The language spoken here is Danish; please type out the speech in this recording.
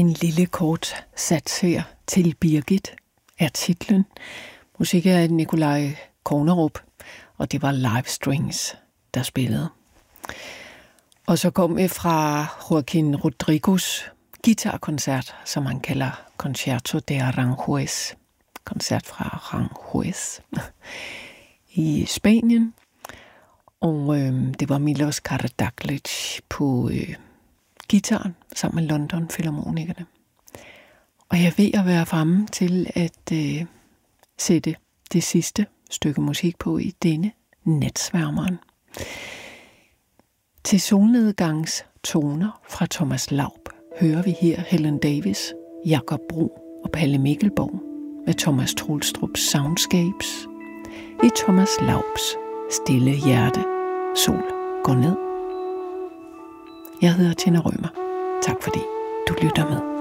En lille kort sats her til Birgit er titlen. Musik af Nikolaj Kornerup, og det var Live Strings, der spillede. Og så kom vi fra Joaquin Rodrigos guitarkoncert, som han kalder Concerto de Aranjuez. Koncert fra Aranjuez i Spanien. Og det var Milos Karadzic på guitaren sammen med London Philharmonikerne. Og jeg er ved at være fremme til at sætte det sidste stykke musik på i denne Natsværmeren. Til solnedgangs toner fra Thomas Laub hører vi her Helen Davis, Jakob Bro og Palle Mikkelborg med Thomas Troelstrups Soundscapes i Thomas Laubs Stille Hjerte. Sol går ned. Jeg hedder Tina Rømer. Tak fordi du lytter med.